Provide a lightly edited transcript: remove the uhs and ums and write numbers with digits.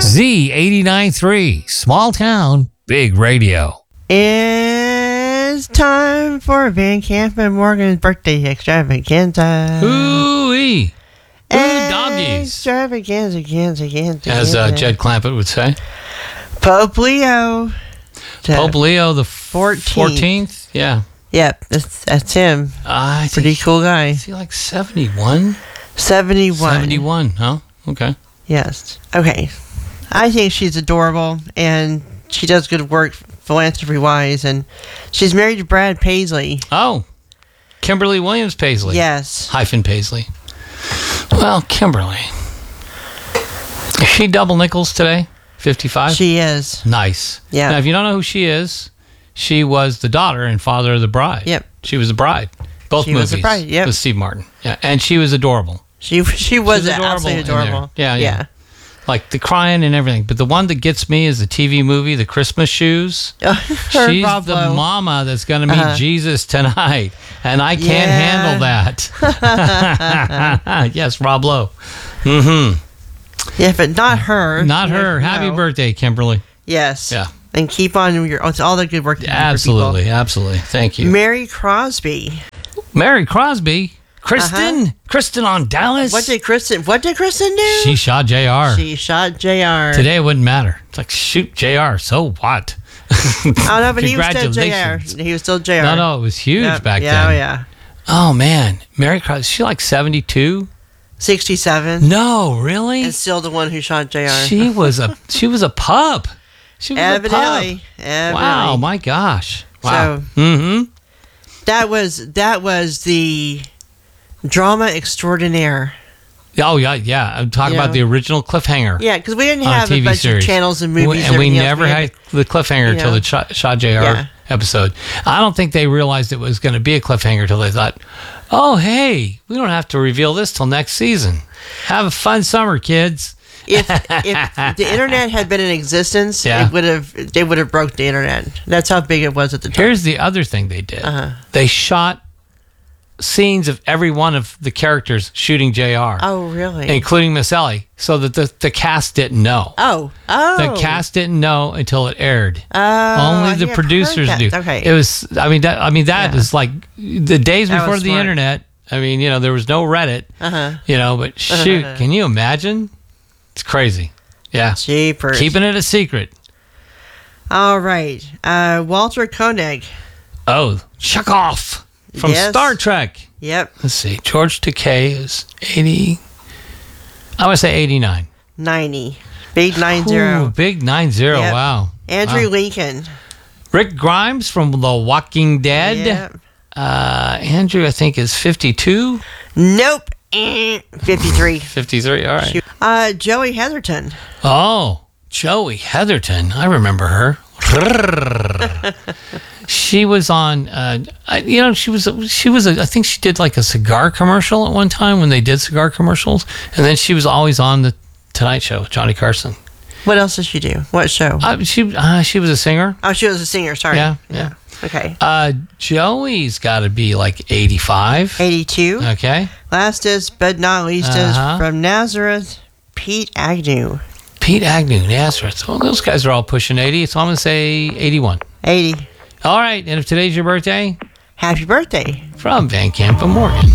Z89.3, small town, big radio. It's time for Van Camp and Morgan's birthday extravaganza. Ooh-wee. Ooh, doggies. Extravaganza. As Jed Clampett would say. Pope Leo. Pope Leo the 14th? Yeah. Yep, that's him. Pretty cool guy. Is he like 71? 71. 71, huh? Okay. Yes. Okay. I think she's adorable, and she does good work philanthropy-wise, and she's married to Brad Paisley. Oh. Kimberly Williams Paisley. Yes. Hyphen Paisley. Well, Kimberly. Is she double nickels today? 55? She is. Nice. Yeah. Now, if you don't know who she is, she was the daughter and father of the bride. Yep. She was the bride. Both She movies. was the bride, yep. With Steve Martin. Yeah. And she was adorable. She was absolutely in there. adorable. Yeah. Like the crying and everything. But the one that gets me is the TV movie, The Christmas Shoes. She's Rob the Lowe. mama that's going to meet Jesus tonight. And I can't handle that. Yes, Rob Lowe. Mm-hmm. Yeah, but not her. Not her. No. Happy birthday, Kimberly. Yes. Yeah. And keep on all the good work you do for Absolutely. people. Absolutely. Thank you. Mary Crosby. Mary Crosby. Kristen. Kristen on Dallas. What did Kristen do? She shot JR. She shot JR. Today it wouldn't matter. It's like, shoot JR. So what? Oh, no, but he was still JR. Congratulations. He was still JR. No, it was huge back yeah, then. Oh, yeah. Oh, man. Mary Crosby. Is she like 72? 67. No, really? And still the one who shot JR. She was a pup. She was Evidently. a pup. Wow, my gosh. Wow. So, that was the drama extraordinaire. Oh, yeah. I'm talking about the original cliffhanger. Yeah, because we didn't on have a TV bunch series. of channels and movies. And we everything else. never had the cliffhanger until the Shot JR episode. I don't think they realized it was going to be a cliffhanger until they thought, oh, hey, we don't have to reveal this till next season. Have a fun summer, kids. If the internet had been in existence, they would have broke the internet. That's how big it was at the time. Here's the other thing they did. They shot scenes of every one of the characters shooting JR. Oh, really? Including Miss Ellie, so that the cast didn't know. Oh. The cast didn't know until it aired. Oh, only the producers knew. Okay. It was. That is like the days That before was the smart. internet. There was no Reddit. But shoot, can you imagine? It's crazy. Yeah. Jeepers. Keeping it a secret. All right. Walter Koenig. Oh, Chekhov from Star Trek. Yep. Let's see. George Takei is 80. I would say 89. 90. Big 90. Ooh, big 90. Yep. Wow. Andrew Lincoln. Rick Grimes from The Walking Dead. Yep. Andrew, I think, is 52. Nope. 53. 53. All right. Joey Heatherton. Oh, Joey Heatherton. I remember her. She was on. She was. I think she did like a cigar commercial at one time when they did cigar commercials, and then she was always on the Tonight Show with Johnny Carson. What else did she do? What show? She was a singer. Oh, she was a singer. Sorry. Yeah. Okay. Joey's got to be like 85. 82. Okay. Lastest but not leastest from Nazareth, Pete Agnew. Pete Agnew, Nazareth. Well, those guys are all pushing 80, so I'm going to say 81. 80. All right, and if today's your birthday, happy birthday. From Van Camp and Morgan.